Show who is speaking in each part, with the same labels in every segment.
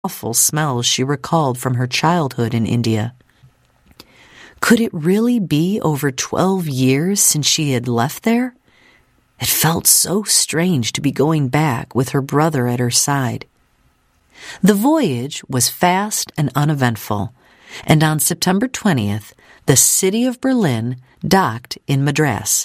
Speaker 1: awful smells she recalled from her childhood in India. Could it really be over 12 years since she had left there? It felt so strange to be going back with her brother at her side. The voyage was fast and uneventful, and on September 20th, the city of Berlin docked in Madras.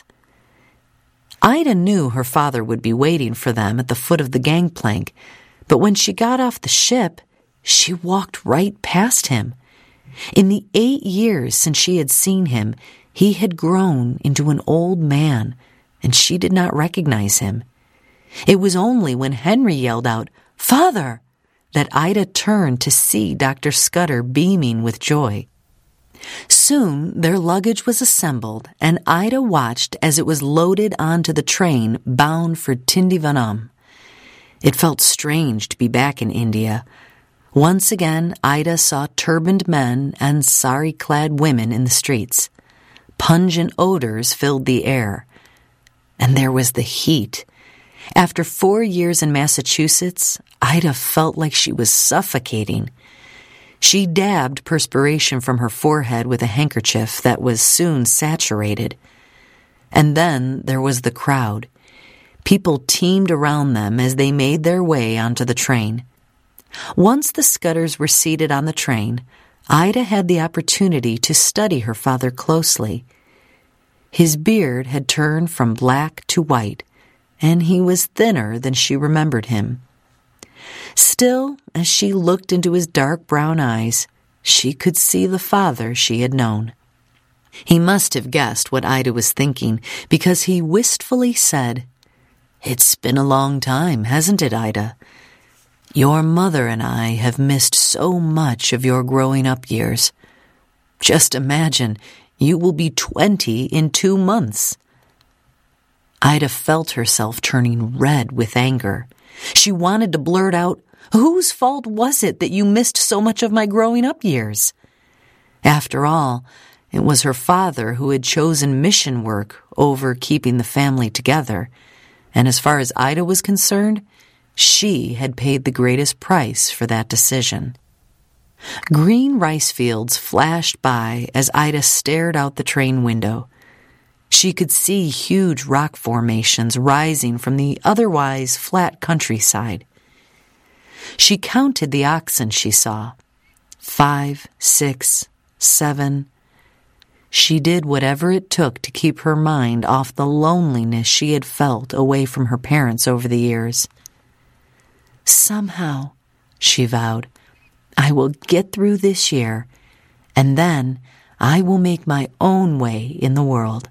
Speaker 1: Ida knew her father would be waiting for them at the foot of the gangplank, but when she got off the ship, she walked right past him. In the 8 years since she had seen him, he had grown into an old man, and she did not recognize him. It was only when Henry yelled out, "Father!" that Ida turned to see Dr. Scudder beaming with joy. Soon their luggage was assembled, and Ida watched as it was loaded onto the train bound for Tindivanam. It felt strange to be back in India. Once again, Ida saw turbaned men and sari-clad women in the streets. Pungent odors filled the air. And there was the heat. After 4 years in Massachusetts, Ida felt like she was suffocating. She dabbed perspiration from her forehead with a handkerchief that was soon saturated. And then there was the crowd. People teemed around them as they made their way onto the train. Once the Scudders were seated on the train, Ida had the opportunity to study her father closely. His beard had turned from black to white, and he was thinner than she remembered him. Still, as she looked into his dark brown eyes, she could see the father she had known. He must have guessed what Ida was thinking, because he wistfully said, "It's been a long time, hasn't it, Ida? Your mother and I have missed so much of your growing-up years. Just imagine, you will be 20 in 2 months." Ida felt herself turning red with anger. She wanted to blurt out, "Whose fault was it that you missed so much of my growing-up years?" After all, it was her father who had chosen mission work over keeping the family together, and as far as Ida was concerned, she had paid the greatest price for that decision. Green rice fields flashed by as Ida stared out the train window. She could see huge rock formations rising from the otherwise flat countryside. She counted the oxen she saw. 5, 6, 7. She did whatever it took to keep her mind off the loneliness she had felt away from her parents over the years. "Somehow," she vowed, "I will get through this year, and then I will make my own way in the world."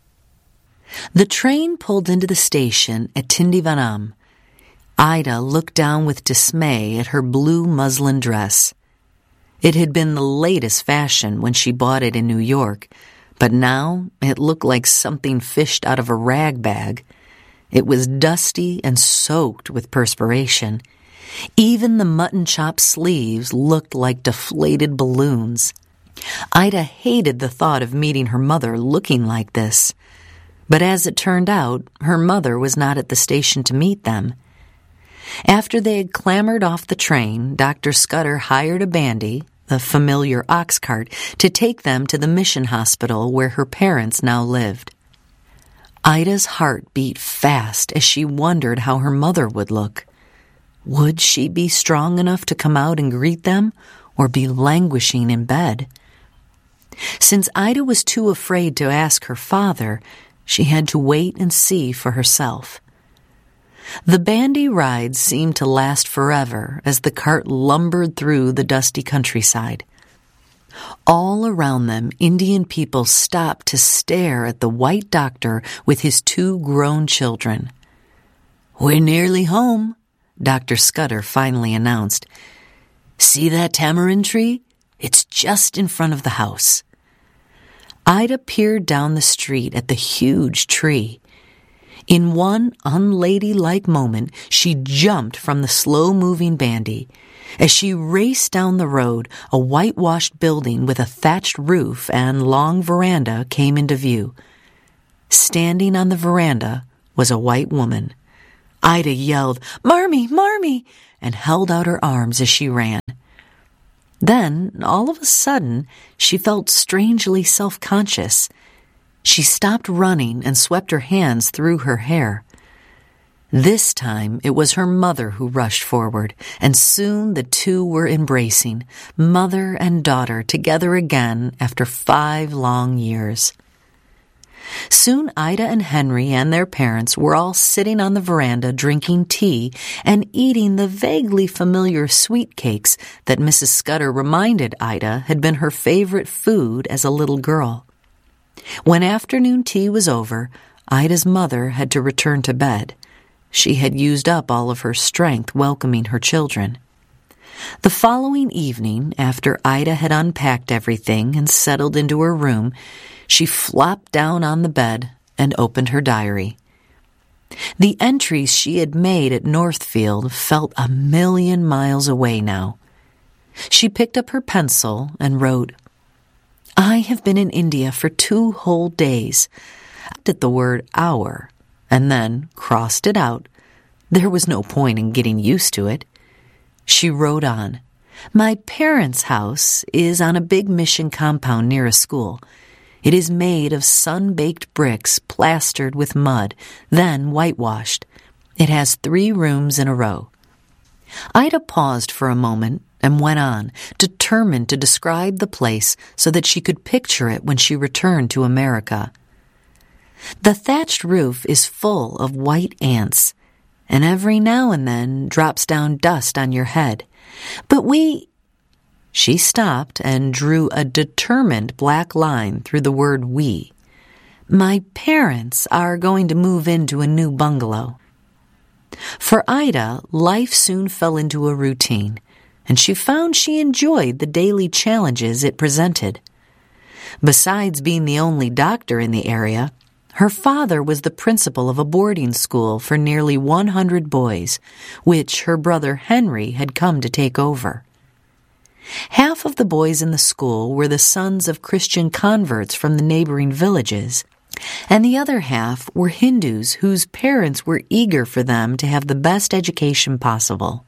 Speaker 1: The train pulled into the station at Tindivanam. Ida looked down with dismay at her blue muslin dress. It had been the latest fashion when she bought it in New York, but now it looked like something fished out of a rag bag. It was dusty and soaked with perspiration. Even the mutton chop sleeves looked like deflated balloons. Ida hated the thought of meeting her mother looking like this. But as it turned out, her mother was not at the station to meet them. After they had clambered off the train, Dr. Scudder hired a bandy, the familiar ox cart, to take them to the mission hospital where her parents now lived. Ida's heart beat fast as she wondered how her mother would look. Would she be strong enough to come out and greet them, or be languishing in bed? Since Ida was too afraid to ask her father, she had to wait and see for herself. The bandy ride seemed to last forever as the cart lumbered through the dusty countryside. All around them, Indian people stopped to stare at the white doctor with his 2 grown children. "We're nearly home," Dr. Scudder finally announced. "See that tamarind tree? It's just in front of the house." Ida peered down the street at the huge tree. In one unladylike moment, she jumped from the slow-moving bandy. As she raced down the road, a whitewashed building with a thatched roof and long veranda came into view. Standing on the veranda was a white woman. Ida yelled, "Marmee, Marmee," and held out her arms as she ran. Then, all of a sudden, she felt strangely self-conscious. She stopped running and swept her hands through her hair. This time, it was her mother who rushed forward, and soon the two were embracing, mother and daughter together again after 5 long years. Soon Ida and Henry and their parents were all sitting on the veranda drinking tea and eating the vaguely familiar sweet cakes that Mrs. Scudder reminded Ida had been her favorite food as a little girl. When afternoon tea was over, Ida's mother had to return to bed. She had used up all of her strength welcoming her children. The following evening, after Ida had unpacked everything and settled into her room, she flopped down on the bed and opened her diary. The entries she had made at Northfield felt 1,000,000 miles away now. She picked up her pencil and wrote, "I have been in India for 2 whole days." I did the word hour and then crossed it out. There was no point in getting used to it. She wrote on, "My parents' house is on a big mission compound near a school. It is made of sun-baked bricks plastered with mud, then whitewashed. It has 3 rooms in a row." Ida paused for a moment and went on, determined to describe the place so that she could picture it when she returned to America. "The thatched roof is full of white ants, and every now and then drops down dust on your head. But we—" She stopped and drew a determined black line through the word "we." "My parents are going to move into a new bungalow." For Ida, life soon fell into a routine, and she found she enjoyed the daily challenges it presented. Besides being the only doctor in the area, her father was the principal of a boarding school for nearly 100 boys, which her brother Henry had come to take over. Half of the boys in the school were the sons of Christian converts from the neighboring villages, and the other half were Hindus whose parents were eager for them to have the best education possible.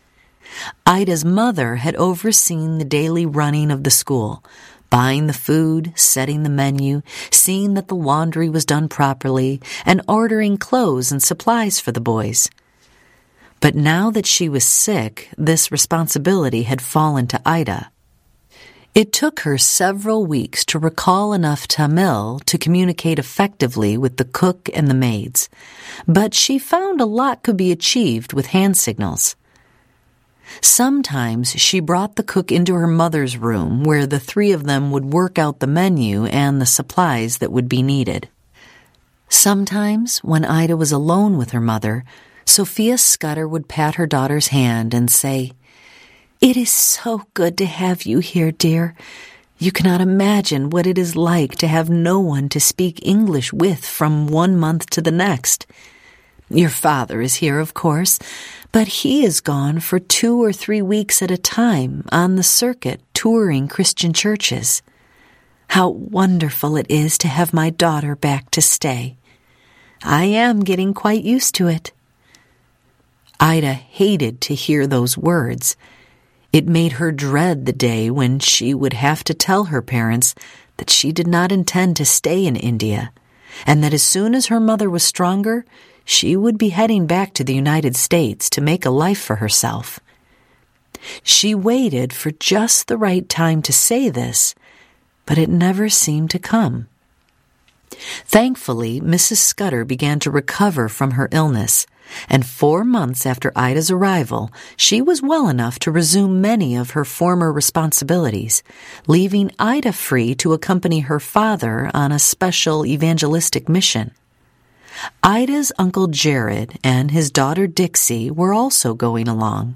Speaker 1: Ida's mother had overseen the daily running of the school, buying the food, setting the menu, seeing that the laundry was done properly, and ordering clothes and supplies for the boys. But now that she was sick, this responsibility had fallen to Ida. It took her several weeks to recall enough Tamil to communicate effectively with the cook and the maids, but she found a lot could be achieved with hand signals. Sometimes she brought the cook into her mother's room where the 3 of them would work out the menu and the supplies that would be needed. Sometimes, when Ida was alone with her mother, Sophia Scudder would pat her daughter's hand and say, "It is so good to have you here, dear. You cannot imagine what it is like to have no one to speak English with from one month to the next. Your father is here, of course, but he is gone for 2 or 3 weeks at a time on the circuit touring Christian churches. How wonderful it is to have my daughter back to stay. I am getting quite used to it." Ida hated to hear those words. It made her dread the day when she would have to tell her parents that she did not intend to stay in India, and that as soon as her mother was stronger, she would be heading back to the United States to make a life for herself. She waited for just the right time to say this, but it never seemed to come. Thankfully, Mrs. Scudder began to recover from her illness, and 4 months after Ida's arrival, she was well enough to resume many of her former responsibilities, leaving Ida free to accompany her father on a special evangelistic mission. Ida's Uncle Jared and his daughter Dixie were also going along.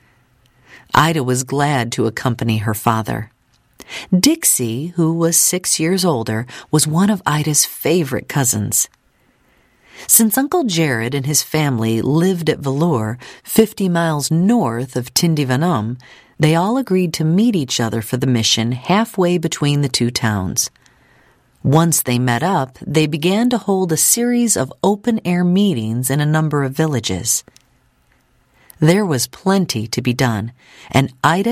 Speaker 1: Ida was glad to accompany her father. Dixie, who was 6 years older, was one of Ida's favorite cousins. Since Uncle Jared and his family lived at Vellore, 50 miles north of Tindivanam, they all agreed to meet each other for the mission halfway between the 2 towns. Once they met up, they began to hold a series of open-air meetings in a number of villages. There was plenty to be done, and Ida